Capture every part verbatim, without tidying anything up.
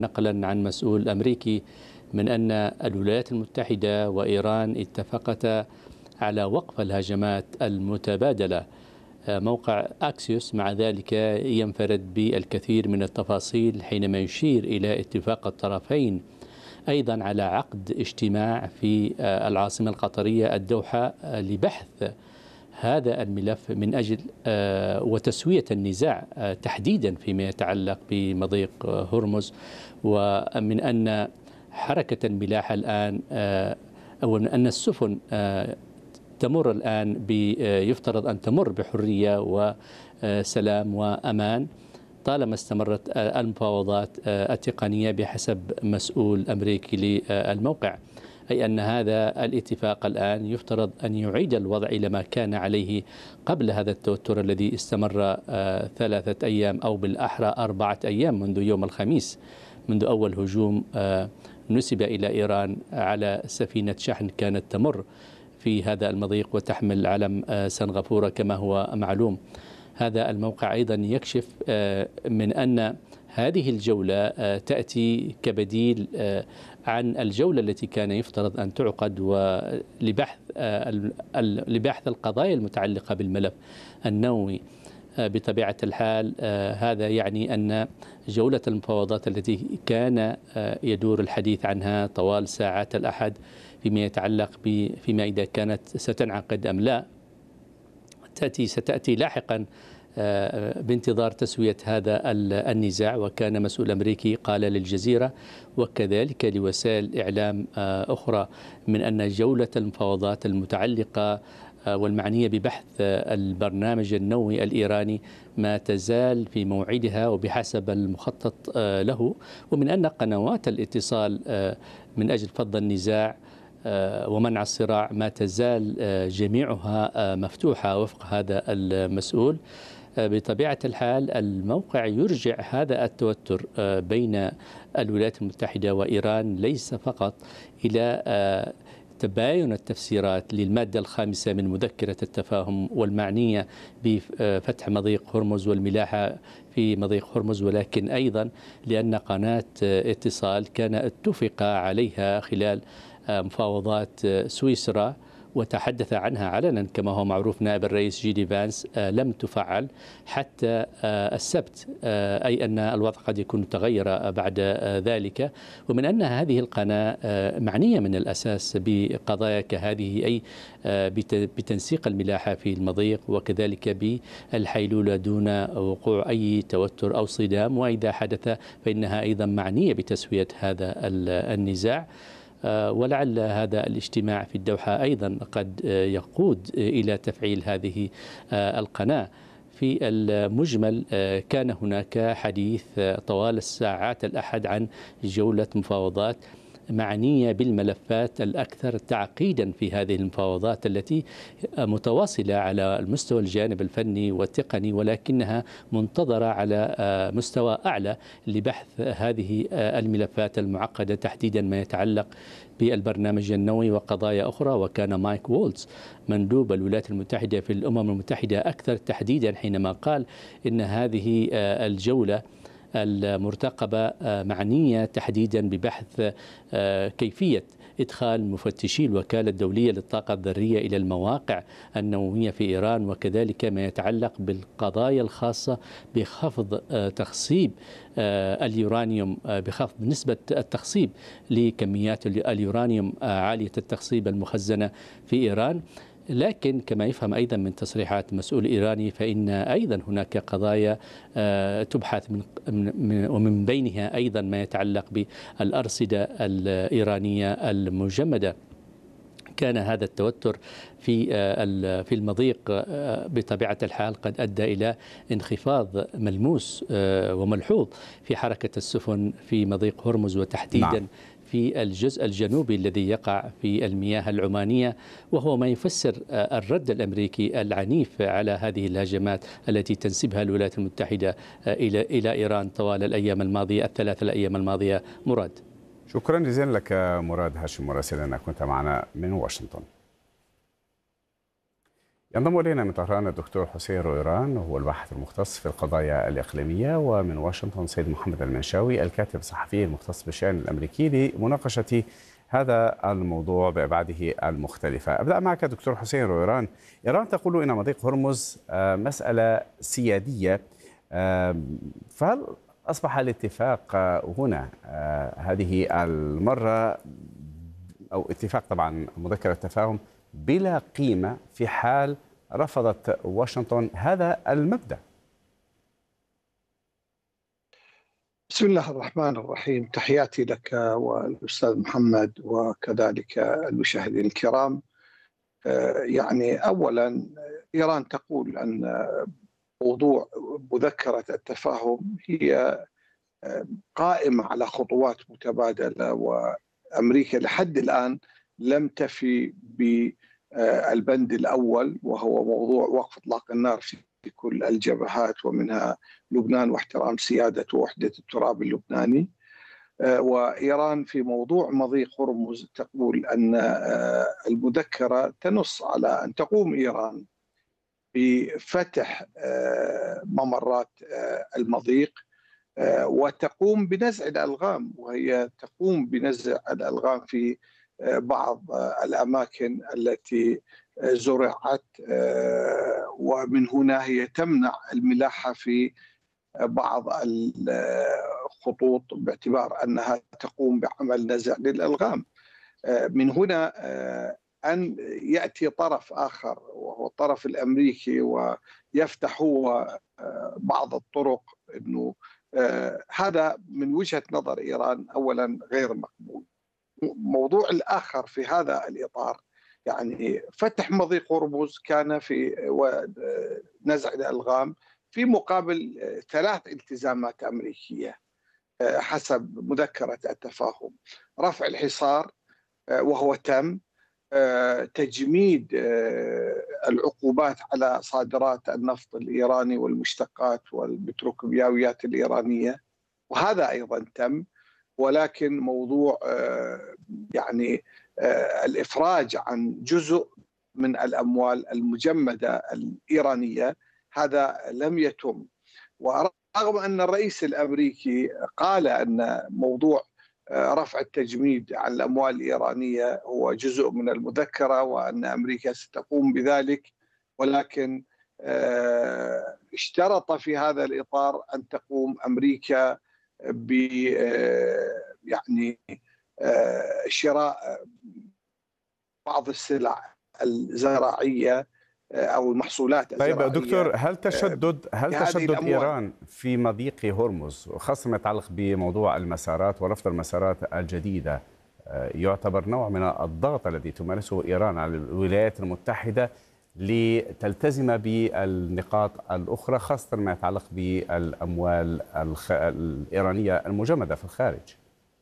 نقلا عن مسؤول أمريكي من أن الولايات المتحدة وإيران اتفقتا على وقف الهجمات المتبادلة. موقع أكسيوس مع ذلك ينفرد بالكثير من التفاصيل حينما يشير إلى اتفاق الطرفين أيضا على عقد اجتماع في العاصمة القطرية الدوحة لبحث هذا الملف من أجل وتسوية النزاع تحديدا فيما يتعلق بمضيق هرمز، ومن أن حركة الملاحة الآن أو من أن السفن تمر الآن يفترض أن تمر بحرية وسلام وأمان طالما استمرت المفاوضات التقنية بحسب مسؤول أمريكي للموقع، أي أن هذا الاتفاق الآن يفترض أن يعيد الوضع إلى ما كان عليه قبل هذا التوتر الذي استمر ثلاثة أيام أو بالأحرى أربعة أيام منذ يوم الخميس، منذ أول هجوم نسب إلى إيران على سفينة شحن كانت تمر في هذا المضيق وتحمل علم سنغافورة كما هو معلوم. هذا الموقع أيضا يكشف من أن هذه الجولة تأتي كبديل عن الجولة التي كان يفترض أن تعقد لبحث لبحث القضايا المتعلقة بالملف النووي. بطبيعة الحال هذا يعني أن جولة المفاوضات التي كان يدور الحديث عنها طوال ساعات الأحد فيما يتعلق فيما إذا كانت ستنعقد أم لا تأتي ستأتي لاحقا بانتظار تسوية هذا النزاع. وكان مسؤول أمريكي قال للجزيرة وكذلك لوسائل إعلام أخرى من أن جولة المفاوضات المتعلقة والمعنية ببحث البرنامج النووي الإيراني ما تزال في موعدها وبحسب المخطط له، ومن أن قنوات الاتصال من أجل فض النزاع ومنع الصراع ما تزال جميعها مفتوحة وفق هذا المسؤول. بطبيعة الحال الموقع يرجع هذا التوتر بين الولايات المتحدة وإيران ليس فقط إلى تباين التفسيرات للمادة الخامسة من مذكرة التفاهم والمعنية بفتح مضيق هرمز والملاحة في مضيق هرمز، ولكن أيضا لأن قناة اتصال كان اتفق عليها خلال مفاوضات سويسرا وتحدث عنها علنا كما هو معروف نائب الرئيس جي دي فانس لم تفعل حتى السبت، أي أن الوضع قد يكون تغير بعد ذلك، ومن أن هذه القناة معنية من الأساس بقضايا كهذه، أي بتنسيق الملاحة في المضيق وكذلك بالحيلولة دون وقوع أي توتر أو صدام، وإذا حدث فإنها أيضا معنية بتسوية هذا النزاع. ولعل هذا الاجتماع في الدوحة أيضا قد يقود إلى تفعيل هذه القناة. في المجمل كان هناك حديث طوال الساعات الأحد عن جولة مفاوضات معنية بالملفات الأكثر تعقيدا في هذه المفاوضات التي متواصلة على المستوى الجانب الفني والتقني، ولكنها منتظرة على مستوى أعلى لبحث هذه الملفات المعقدة تحديدا ما يتعلق بالبرنامج النووي وقضايا أخرى. وكان مايك وولتز مندوب الولايات المتحدة في الأمم المتحدة أكثر تحديدا حينما قال إن هذه الجولة المرتقبة معنية تحديدا ببحث كيفية إدخال مفتشي الوكالة الدولية للطاقة الذرية إلى المواقع النووية في إيران، وكذلك ما يتعلق بالقضايا الخاصة بخفض تخصيب اليورانيوم، بخفض نسبة التخصيب لكميات اليورانيوم عالية التخصيب المخزنة في إيران. لكن كما يفهم أيضا من تصريحات مسؤول إيراني فإن أيضا هناك قضايا تبحث من ومن بينها أيضا ما يتعلق بالأرصدة الإيرانية المجمدة. كان هذا التوتر في في المضيق بطبيعة الحال قد أدى إلى انخفاض ملموس وملحوظ في حركة السفن في مضيق هرمز وتحديدا نعم. في الجزء الجنوبي الذي يقع في المياه العمانية، وهو ما يفسر الرد الأمريكي العنيف على هذه الهجمات التي تنسبها الولايات المتحدة إلى إلى إيران طوال الأيام الماضية الثلاث الأيام الماضية. مراد، شكرا جزيلا لك مراد هاشم مراسلنا كنت معنا من واشنطن. ينضم إلينا من طهران الدكتور حسين رويران، وهو الباحث المختص في القضايا الإقليمية، ومن واشنطن سيد محمد المنشاوي الكاتب الصحفي المختص بالشأن الأمريكي لمناقشة هذا الموضوع بأبعاده المختلفة. أبدأ معك دكتور حسين رويران. إيران تقول إن مضيق هرمز مسألة سيادية، فهل أصبح الاتفاق هنا هذه المرة، أو اتفاق طبعا مذكرة تفاهم، بلا قيمة في حال رفضت واشنطن هذا المبدأ؟ بسم الله الرحمن الرحيم. تحياتي لك والأستاذ محمد وكذلك المشاهدين الكرام. يعني أولا إيران تقول أن موضوع مذكرة التفاهم هي قائمة على خطوات متبادلة، وأمريكا لحد الآن لم تفي بالبند الأول، وهو موضوع وقف إطلاق النار في كل الجبهات ومنها لبنان واحترام سيادة ووحدة التراب اللبناني. وإيران في موضوع مضيق هرمز تقول أن المذكرة تنص على أن تقوم إيران بفتح ممرات المضيق وتقوم بنزع الألغام، وهي تقوم بنزع الألغام في بعض الأماكن التي زرعت، ومن هنا هي تمنع الملاحة في بعض الخطوط باعتبار أنها تقوم بعمل نزع للألغام. من هنا أن يأتي طرف آخر وهو الطرف الأمريكي ويفتح هو بعض الطرق، أنه هذا من وجهة نظر إيران أولا غير مقبول. موضوع الآخر في هذا الإطار، يعني فتح مضيق هرمز كان في نزع الألغام في مقابل ثلاث التزامات أمريكية حسب مذكرة التفاهم: رفع الحصار وهو تم، تجميد العقوبات على صادرات النفط الإيراني والمشتقات والبتروكيماويات الإيرانية، وهذا أيضا تم، ولكن موضوع يعني الإفراج عن جزء من الأموال المجمدة الإيرانية هذا لم يتم. ورغم أن الرئيس الأمريكي قال أن موضوع رفع التجميد عن الأموال الإيرانية هو جزء من المذكرة وأن أمريكا ستقوم بذلك، ولكن اشترط في هذا الإطار أن تقوم أمريكا ب يعني شراء بعض السلع الزراعية أو المحصولات الزراعية. طيب دكتور، هل تشدد هل تشدد إيران في مضيق هرمز، وخاصة ما يتعلق بموضوع المسارات ورفض المسارات الجديدة، يعتبر نوع من الضغط الذي تمارسه إيران على الولايات المتحدة لتلتزم بالنقاط الأخرى، خاصة ما يتعلق بالأموال الخ... الإيرانية المجمدة في الخارج؟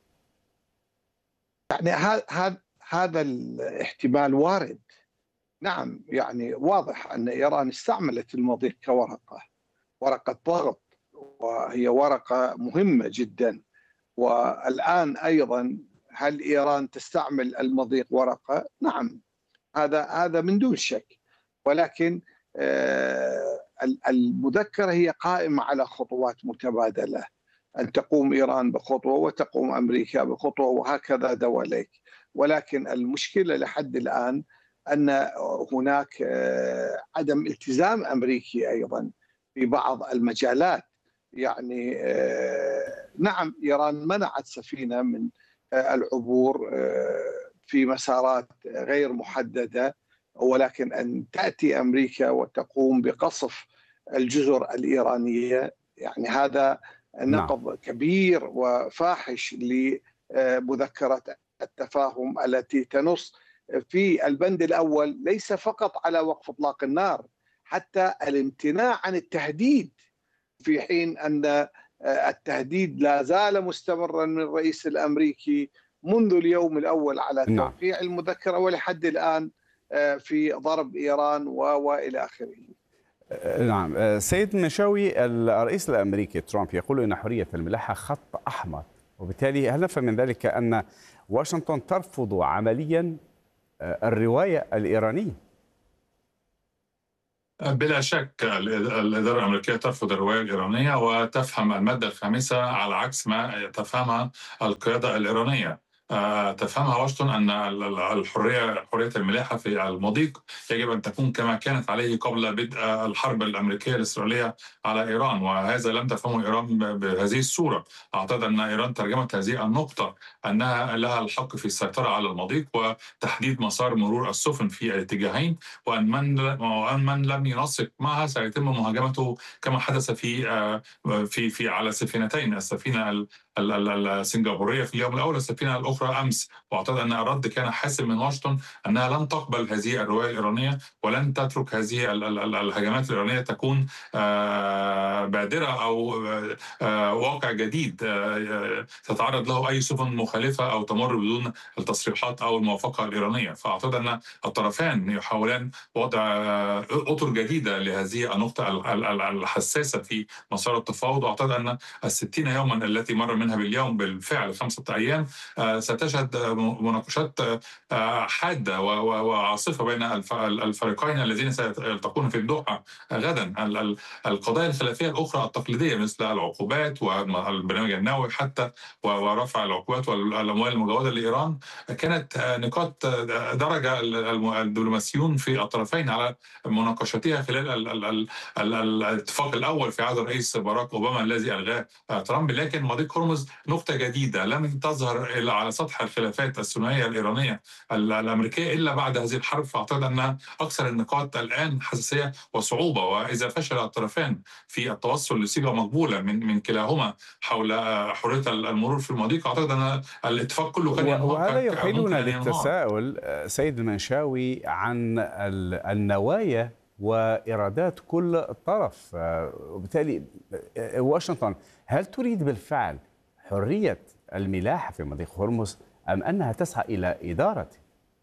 يعني هذا هذا الاحتمال وارد. نعم، يعني واضح أن إيران استعملت المضيق كورقة ورقة ضغط، وهي ورقة مهمة جدا. والآن أيضا هل إيران تستعمل المضيق ورقة؟ نعم، هذا هذا من دون شك، ولكن المذكرة هي قائمة على خطوات متبادلة، أن تقوم إيران بخطوة وتقوم أمريكا بخطوة وهكذا دواليك. ولكن المشكلة لحد الآن أن هناك عدم التزام أمريكي أيضا في بعض المجالات. يعني نعم، إيران منعت سفينة من العبور في مسارات غير محددة، ولكن أن تأتي أمريكا وتقوم بقصف الجزر الإيرانية، يعني هذا نقض نعم. كبير وفاحش لمذكرة التفاهم التي تنص في البند الأول ليس فقط على وقف إطلاق النار، حتى الامتناع عن التهديد، في حين أن التهديد لا زال مستمرا من الرئيس الأمريكي منذ اليوم الأول على نعم. توقيع المذكرة ولحد الآن في ضرب إيران وإلى آخره. نعم سيد المنشاوي، الرئيس الأمريكي ترامب يقول إن حرية الملاحة خط أحمر، وبالتالي هل نفهم من ذلك أن واشنطن ترفض عمليا الرواية الإيرانية؟ بلا شك الإدارة الأمريكية ترفض الرواية الإيرانية وتفهم المادة الخامسة على عكس ما تفهمها القيادة الإيرانية. آه، تفهمها واشنطن أن الحرية حرية الملاحة في المضيق يجب أن تكون كما كانت عليه قبل بدء الحرب الأمريكية الإسرائيلية على إيران، وهذا لم تفهمه إيران بهذه الصورة. أعتقد أن إيران ترجمت هذه النقطة أنها لها الحق في السيطرة على المضيق وتحديد مسار مرور السفن في الاتجاهين، وأن من وأن من لم ينسق معها سيتم مهاجمته كما حدث في في في على سفينتين، السفينة السنغافورية في اليوم الأول والسفينة الأخرى أمس. وأعتقد أن الرد كان حاسم من واشنطن أنها لن تقبل هذه الرواية الإيرانية ولن تترك هذه الهجمات الإيرانية تكون بادرة أو واقع جديد تتعرض له أي سفن مخالفة أو تمر بدون التصريحات أو الموافقة الإيرانية. فأعتقد أن الطرفان يحاولان وضع أطر جديدة لهذه النقطة الحساسة في مسار التفاوض. وأعتقد أن الستين يوما التي مر منها باليوم بالفعل خمسة أيام ستشهد مناقشات حادة وعاصفة بين الفريقين الذين سيلتقون في الدوحة غدا. القضايا الخلافية الأخرى التقليدية مثل العقوبات والبرنامج النووي حتى ورفع العقوبات والأموال المجودة لإيران كانت نقاط درجة الدبلوماسيون في الطرفين على مناقشتها خلال الاتفاق الأول في عهد الرئيس باراك أوباما الذي ألغاه ترامب. لكن مضيق هرمز نقطة جديدة لم تظهر إلا على سطح الخلافات الثنائية الإيرانية الأمريكية إلا بعد هذه الحرب. فأعتقد أن أكثر النقاط الآن حساسية وصعوبة، وإذا فشل الطرفان في التوصل لصيغة مقبولة من من كلاهما حول حرية المرور في المضيق، أعتقد أن الاتفاق كله كان ينهار. وهذا يحيلنا للتساؤل سيد المنشاوي عن النوايا وإرادات كل طرف. وبالتالي واشنطن هل تريد بالفعل حرية الملاحة في مضيق هرمز أم أنها تسعى إلى إدارته؟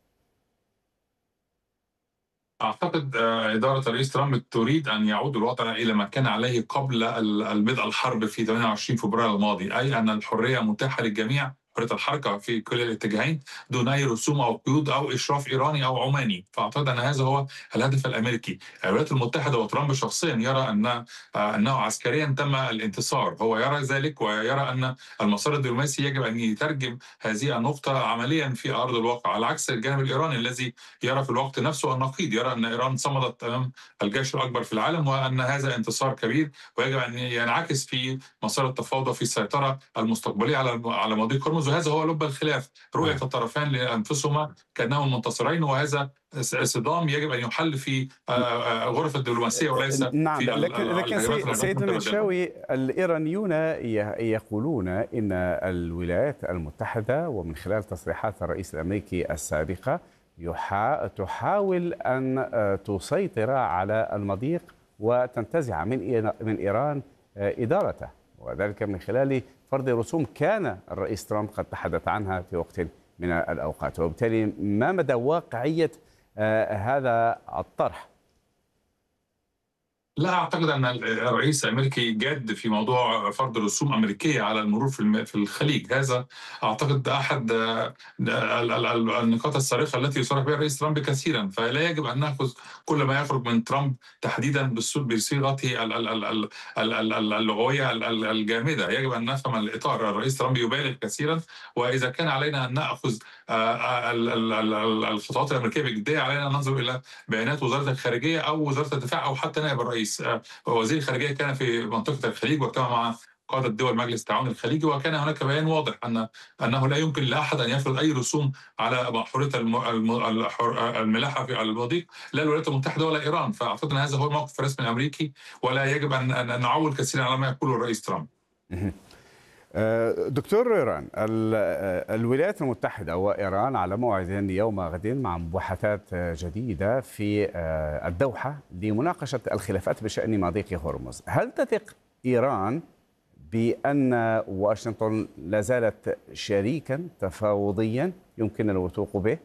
أعتقد إدارة الرئيس ترامب تريد أن يعود الوضع إلى ما كان عليه قبل البدء الحرب في ثمانية وعشرين فبراير الماضي، أي أن الحرية متاحة للجميع، حرية الحركة في كل الاتجاهين دون أي رسوم أو قيود أو إشراف إيراني أو عماني. فأعتقد أن هذا هو الهدف الأمريكي. الولايات المتحدة وترامب شخصيا يرى أن أنه عسكريا تم الانتصار، هو يرى ذلك ويرى أن المسار الدبلوماسي يجب أن يترجم هذه النقطة عمليا في أرض الواقع، على عكس الجانب الإيراني الذي يرى في الوقت نفسه النقيض، يرى أن إيران صمدت أمام الجيش الأكبر في العالم وأن هذا انتصار كبير ويجب أن ينعكس في مسار التفاوض وفي السيطرة المستقبلية على على مضيق هرمز. وهذا هو لب الخلاف، رؤية الطرفين لأنفسهما كأنهم منتصرين، وهذا صدام يجب أن يحل في غرف الدبلوماسية وليس نعم. في لكن, لكن سيد المنشاوي، الإيرانيون يقولون إن الولايات المتحدة ومن خلال تصريحات الرئيس الأمريكي السابقة تحاول أن تسيطر على المضيق وتنتزع من من إيران إدارته، وذلك من خلال فرض رسوم كان الرئيس ترامب قد تحدث عنها في وقت من الأوقات. وبالتالي ما مدى واقعية هذا الطرح؟ لا أعتقد أن الرئيس الأمريكي جاد في موضوع فرض رسوم أمريكية على المرور في الخليج. هذا أعتقد أحد النقاط الصارخة التي يصرح بها الرئيس ترامب كثيرا، فلا يجب أن نأخذ كل ما يخرج من ترامب تحديدا بصيغته اللغوية الجامدة. يجب أن نفهم الإطار. الرئيس ترامب يبالغ كثيرا، وإذا كان علينا أن نأخذ الخطوات الأمريكية بجدية علينا أن ننظر إلى بيانات وزارة الخارجية أو وزارة الدفاع أو حتى نائب الرئيس. وزير الخارجية كان في منطقة الخليج وكان مع قادة دول مجلس التعاون الخليجي، وكان هناك بيان واضح أن أنه لا يمكن لأحد أن يفرض أي رسوم على حرية الملاحة في المضيق، لا الولايات المتحدة ولا إيران. فأعتقد أن هذا هو الموقف الرسمي الأمريكي، ولا يجب أن نعول كثيرا على ما يقوله الرئيس ترامب. دكتور إيران، الولايات المتحدة وإيران على موعد يوم غد مع مباحثات جديدة في الدوحة لمناقشة الخلافات بشأن مضيق هرمز. هل تثق إيران بأن واشنطن لا زالت شريكا تفاوضيا يمكن الوثوق به؟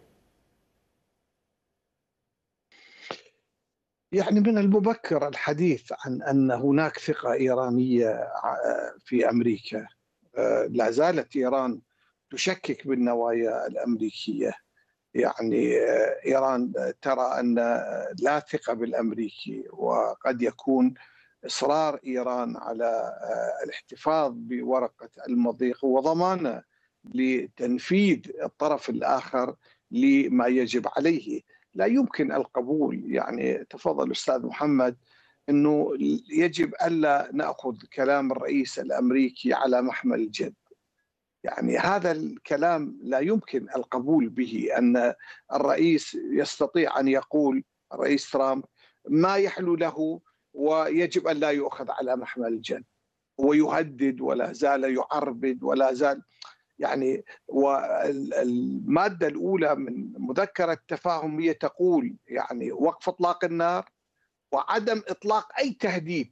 يعني من المبكر الحديث عن أن هناك ثقة إيرانية في أمريكا. لا زالت إيران تشكك بالنوايا الأمريكية، يعني إيران ترى أن لا ثقة بالأمريكي، وقد يكون إصرار إيران على الاحتفاظ بورقة المضيق وضمانه لتنفيذ الطرف الآخر لما يجب عليه. لا يمكن القبول، يعني تفضل أستاذ محمد، أنه يجب ألا نأخذ كلام الرئيس الأمريكي على محمل الجد. يعني هذا الكلام لا يمكن القبول به، أن الرئيس يستطيع أن يقول، الرئيس ترامب، ما يحلو له ويجب أن لا يؤخذ على محمل الجد، ويهدد ولا زال يعربد ولا زال. يعني والمادة الأولى من مذكرة التفاهم هي تقول يعني وقف إطلاق النار وعدم إطلاق أي تهديد.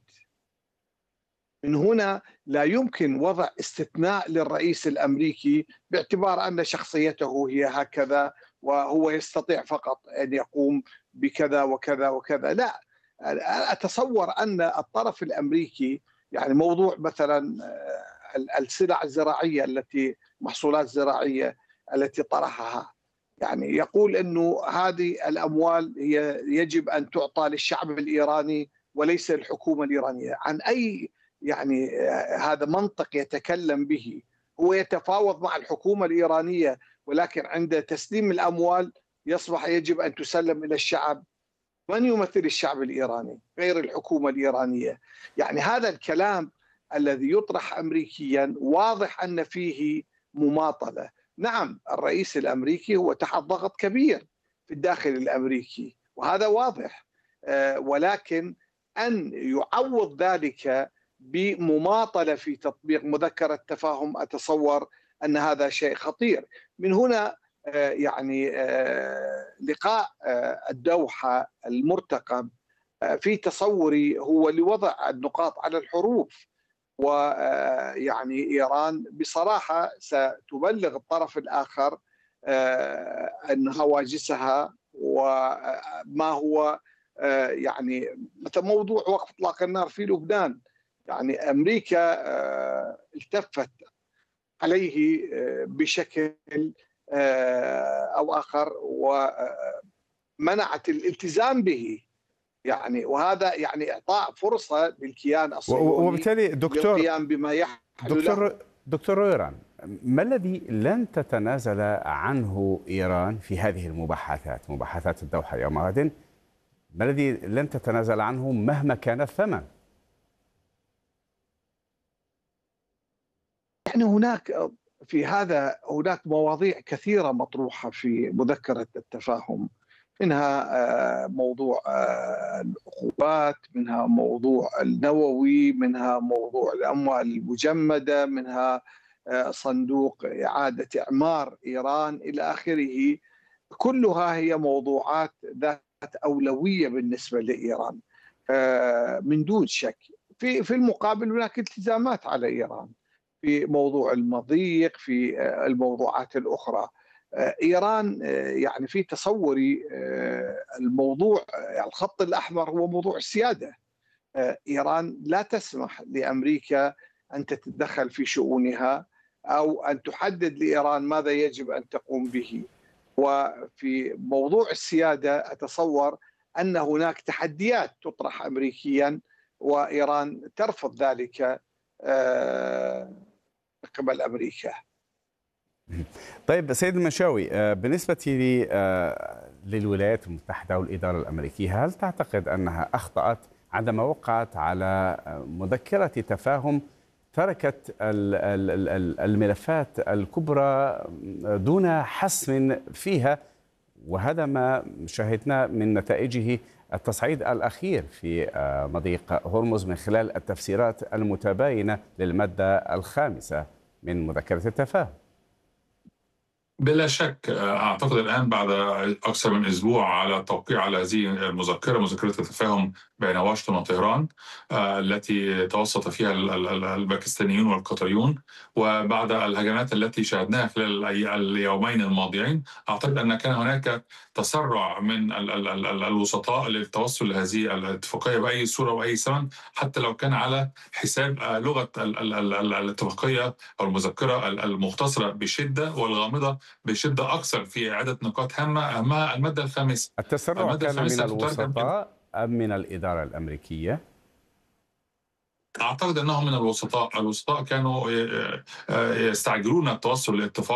من هنا لا يمكن وضع استثناء للرئيس الأمريكي باعتبار أن شخصيته هي هكذا وهو يستطيع فقط أن يقوم بكذا وكذا وكذا. لا، أتصور أن الطرف الأمريكي يعني موضوع مثلا السلع الزراعية التي محصولات زراعية التي طرحها، يعني يقول أنه هذه الأموال هي يجب أن تعطى للشعب الإيراني وليس الحكومة الإيرانية. عن أي يعني هذا منطق يتكلم به؟ هو يتفاوض مع الحكومة الإيرانية، ولكن عند تسليم الأموال يصبح يجب أن تسلم إلى الشعب. من يمثل الشعب الإيراني غير الحكومة الإيرانية؟ يعني هذا الكلام الذي يطرح أمريكيا واضح أن فيه مماطلة. نعم، الرئيس الأمريكي هو تحت ضغط كبير في الداخل الأمريكي وهذا واضح، ولكن أن يعوض ذلك بمماطلة في تطبيق مذكرة التفاهم، أتصور أن هذا شيء خطير. من هنا يعني لقاء الدوحة المرتقب في تصوري هو لوضع النقاط على الحروف، ويعني إيران بصراحة ستبلغ الطرف الآخر أن هواجسها وما هو يعني مثل موضوع وقف إطلاق النار في لبنان. يعني أمريكا التفت عليه بشكل أو آخر ومنعت الالتزام به، يعني وهذا يعني إعطاء فرصة للكيان الصهيوني وبالتالي دكتور للقيام بما يحل دكتور له. دكتور إيران، ما الذي لن تتنازل عنه إيران في هذه المباحثات، مباحثات الدوحة يوم غد؟ ما الذي لن تتنازل عنه مهما كان الثمن؟ يعني هناك في هذا هناك مواضيع كثيرة مطروحة في مذكرة التفاهم، منها موضوع العقوبات، منها موضوع النووي، منها موضوع الأموال المجمدة، منها صندوق إعادة إعمار إيران إلى آخره. كلها هي موضوعات ذات أولوية بالنسبة لإيران من دون شك. في في المقابل هناك التزامات على إيران في موضوع المضيق، في الموضوعات الأخرى. إيران يعني في تصوري الموضوع الخط الأحمر هو موضوع السيادة. إيران لا تسمح لأمريكا أن تتدخل في شؤونها أو أن تحدد لإيران ماذا يجب أن تقوم به. وفي موضوع السيادة أتصور أن هناك تحديات تطرح أمريكيا وإيران ترفض ذلك قبل أمريكا. طيب سيد المنشاوي، بالنسبة للولايات المتحدة والإدارة الأمريكية، هل تعتقد أنها أخطأت عندما وقعت على مذكرة تفاهم تركت الملفات الكبرى دون حسم فيها، وهذا ما شاهدنا من نتائجه التصعيد الأخير في مضيق هرمز من خلال التفسيرات المتباينة للمادة الخامسة من مذكرة التفاهم؟ بلا شك أعتقد الآن بعد أكثر من أسبوع على التوقيع على هذه المذكرة، مذكرة التفاهم بين واشنطن وطهران التي توسط فيها الباكستانيون والقطريون، وبعد الهجمات التي شاهدناها خلال اليومين الماضيين، أعتقد أن كان هناك تسرع من الوسطاء للتوصل لهذه الاتفاقية بأي صورة وأي ثمن، حتى لو كان على حساب لغة الاتفاقية أو المذكرة المختصرة بشدة والغامضة بشدة أكثر في عدة نقاط هامة، أهمها المادة الخامسة. التسرع المادة كان من الخامسة الوسطاء أم من الإدارة الأمريكية؟ أعتقد أنهم من الوسطاء. الوسطاء كانوا يستعجلون التوصل لاتفاق